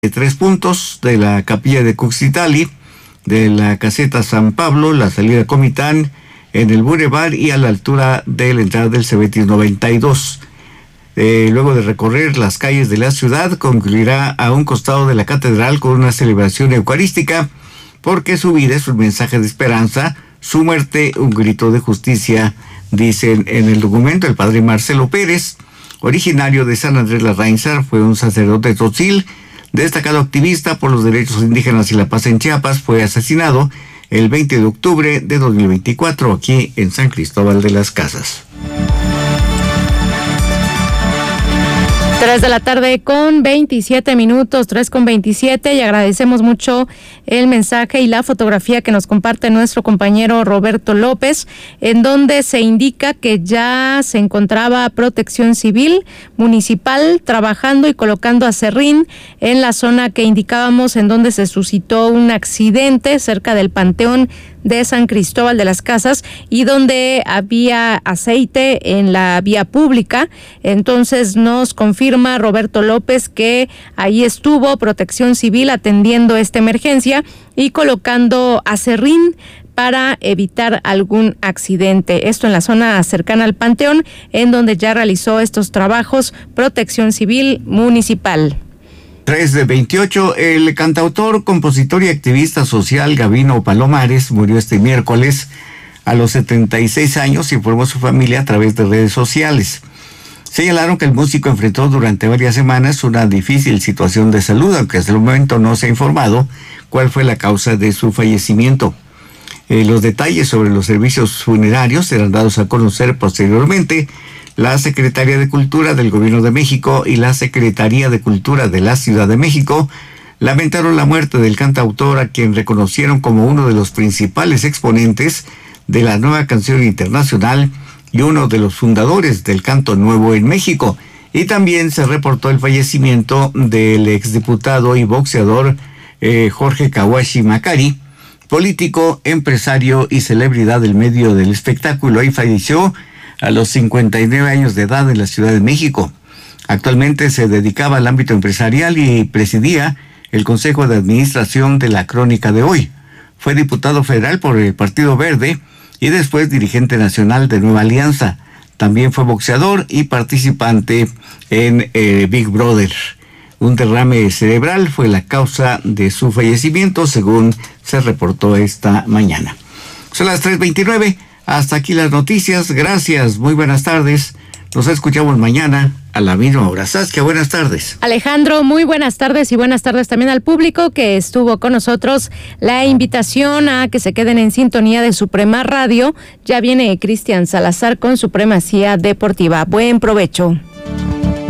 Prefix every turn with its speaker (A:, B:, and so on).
A: 3 puntos de la capilla de Cuxitali, de la caseta San Pablo, la salida Comitán, en el Boulevard y a la altura de la entrada del Cebetis 92. Luego de recorrer las calles de la ciudad, concluirá a un costado de la catedral con una celebración eucarística, porque su vida es un mensaje de esperanza, su muerte un grito de justicia, dicen en el documento. El padre Marcelo Pérez, originario de San Andrés Larrainzar, fue un sacerdote tzotzil, destacado activista por los derechos indígenas y la paz en Chiapas. Fue asesinado el 20 de octubre de 2024 aquí en San Cristóbal de las Casas.
B: 3:27 p.m, 3:27, y agradecemos mucho el mensaje y la fotografía que nos comparte nuestro compañero Roberto López, en donde se indica que ya se encontraba Protección Civil Municipal trabajando y colocando aserrín en la zona que indicábamos, en donde se suscitó un accidente cerca del Panteón de San Cristóbal de las Casas y donde había aceite en la vía pública. Entonces nos confirma Roberto López que ahí estuvo Protección Civil atendiendo esta emergencia y colocando aserrín para evitar algún accidente. Esto en la zona cercana al Panteón, en donde ya realizó estos trabajos Protección Civil Municipal.
A: 3:28, el cantautor, compositor y activista social Gabino Palomares murió este miércoles a los 76 años, informó su familia a través de redes sociales. Señalaron que el músico enfrentó durante varias semanas una difícil situación de salud, aunque hasta el momento no se ha informado cuál fue la causa de su fallecimiento. Los detalles sobre los servicios funerarios serán dados a conocer posteriormente. La Secretaría de Cultura del Gobierno de México y la Secretaría de Cultura de la Ciudad de México lamentaron la muerte del cantautor, a quien reconocieron como uno de los principales exponentes de la nueva canción internacional y uno de los fundadores del canto nuevo en México. Y también se reportó el fallecimiento del exdiputado y boxeador Jorge Kawashi Macari, político, empresario y celebridad del medio del espectáculo, y falleció a los 59 años de edad en la Ciudad de México. Actualmente se dedicaba al ámbito empresarial y presidía el Consejo de Administración de la Crónica de Hoy. Fue diputado federal por el Partido Verde y después dirigente nacional de Nueva Alianza. También fue boxeador y participante en Big Brother. Un derrame cerebral fue la causa de su fallecimiento, según se reportó esta mañana. Son las 3:29. Hasta aquí las noticias. Gracias. Muy buenas tardes. Nos escuchamos mañana a la misma hora. Saskia, buenas tardes.
B: Alejandro, muy buenas tardes, y buenas tardes también al público que estuvo con nosotros. La invitación a que se queden en sintonía de Suprema Radio. Ya viene Cristian Salazar con Supremacía Deportiva. Buen provecho.